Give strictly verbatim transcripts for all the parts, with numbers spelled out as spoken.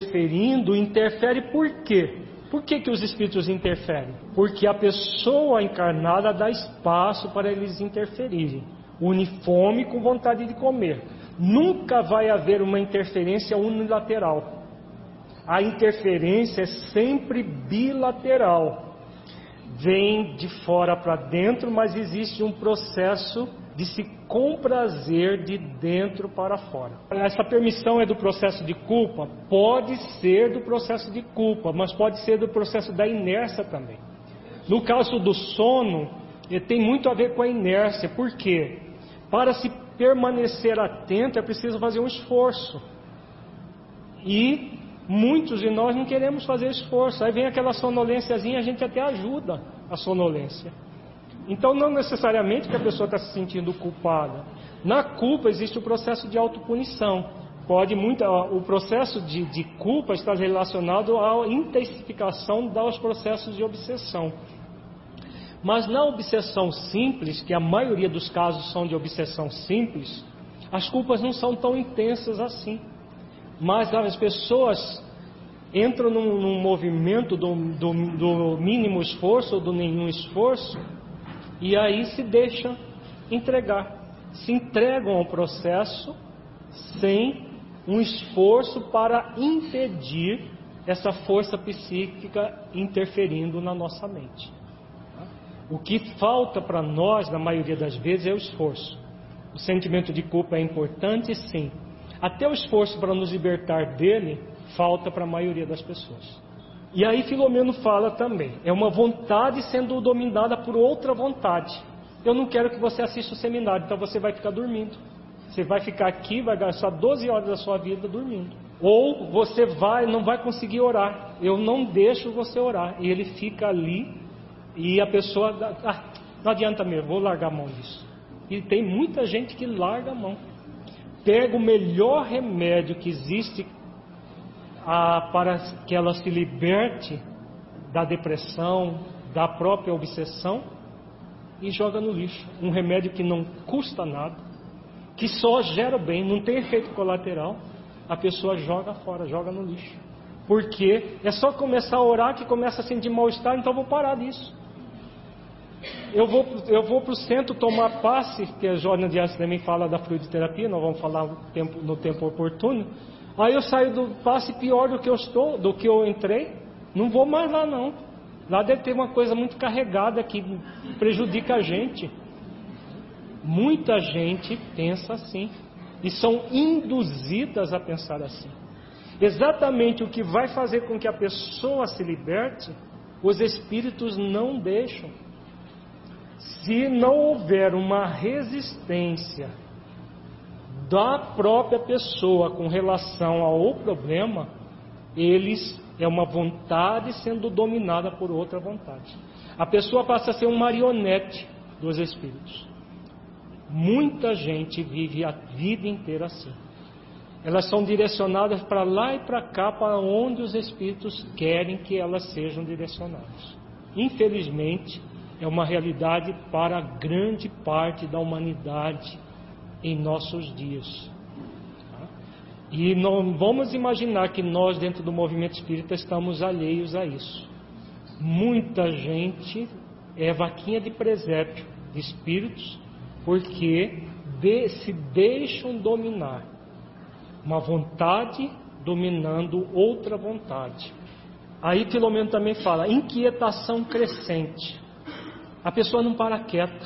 interferindo, interfere por quê? Por que que os espíritos interferem? Porque a pessoa encarnada dá espaço para eles interferirem. Une fome com vontade de comer. Nunca vai haver uma interferência unilateral. A interferência é sempre bilateral. Vem de fora para dentro, mas existe um processo de se comprazer de dentro para fora. Essa permissão é do processo de culpa? Pode ser do processo de culpa, mas pode ser do processo da inércia também. No caso do sono, tem muito a ver com a inércia. Por quê? Para se permanecer atento é preciso fazer um esforço. E muitos de nós não queremos fazer esforço. Aí vem aquela sonolênciazinha, a gente até ajuda a sonolência. Então não necessariamente que a pessoa está se sentindo culpada. Na culpa existe o processo de autopunição. Pode muito, o processo de, de culpa está relacionado à intensificação dos processos de obsessão. Mas na obsessão simples, que a maioria dos casos são de obsessão simples, as culpas não são tão intensas assim. Mas as pessoas entram num, num movimento do, do, do mínimo esforço ou do nenhum esforço, e aí se deixam entregar, se entregam ao processo sem um esforço para impedir essa força psíquica interferindo na nossa mente. O que falta para nós, na maioria das vezes, é o esforço. O sentimento de culpa é importante, sim. Até o esforço para nos libertar dele falta para a maioria das pessoas. E aí Filomeno fala também, é uma vontade sendo dominada por outra vontade. Eu não quero que você assista o seminário, então você vai ficar dormindo. Você vai ficar aqui, vai gastar doze horas da sua vida dormindo. Ou você vai, não vai conseguir orar. Eu não deixo você orar. E ele fica ali e a pessoa, ah, não adianta mesmo, vou largar a mão disso. E tem muita gente que larga a mão. Pega o melhor remédio que existe a, para que ela se liberte da depressão, da própria obsessão, e joga no lixo. Um remédio que não custa nada, que só gera bem, não tem efeito colateral, a pessoa joga fora, joga no lixo. Porque é só começar a orar que começa a sentir mal-estar, então vou parar disso. Eu vou, eu vou para o centro tomar passe, que a Joana Dias também fala da fluidoterapia, nós vamos falar no tempo, no tempo oportuno. Aí eu saio do passe pior do que eu estou, do que eu entrei, não vou mais lá não. Lá deve ter uma coisa muito carregada que prejudica a gente. Muita gente pensa assim e são induzidas a pensar assim. Exatamente o que vai fazer com que a pessoa se liberte, os espíritos não deixam. Se não houver uma resistência da própria pessoa com relação ao problema, eles é uma vontade sendo dominada por outra vontade. A pessoa passa a ser um marionete dos espíritos. Muita gente vive a vida inteira assim. Elas são direcionadas para lá e para cá, para onde os espíritos querem que elas sejam direcionadas. Infelizmente, é uma realidade para a grande parte da humanidade em nossos dias. E não vamos imaginar que nós, dentro do movimento espírita, estamos alheios a isso. Muita gente é vaquinha de presépio de espíritos, porque de, se deixam dominar. Uma vontade dominando outra vontade. Aí Filomeno também fala, inquietação crescente. A pessoa não para quieta.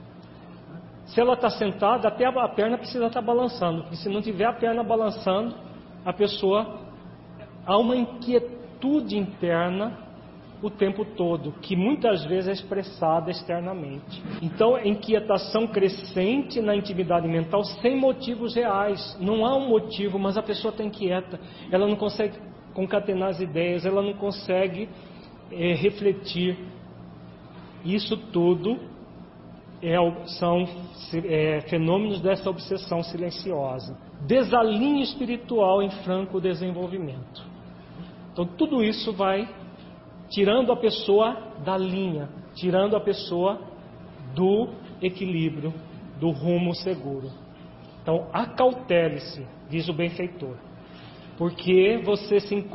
Se ela está sentada, até a perna precisa estar balançando. Porque se não tiver a perna balançando, a pessoa... Há uma inquietude interna o tempo todo, que muitas vezes é expressada externamente. Então, inquietação crescente na intimidade mental sem motivos reais. Não há um motivo, mas a pessoa está inquieta. Ela não consegue concatenar as ideias, ela não consegue é, refletir. Isso tudo é, são é, fenômenos dessa obsessão silenciosa. Desalinho espiritual em franco desenvolvimento. Então tudo isso vai tirando a pessoa da linha, tirando a pessoa do equilíbrio, do rumo seguro. Então acautele-se, diz o benfeitor, porque você se encontra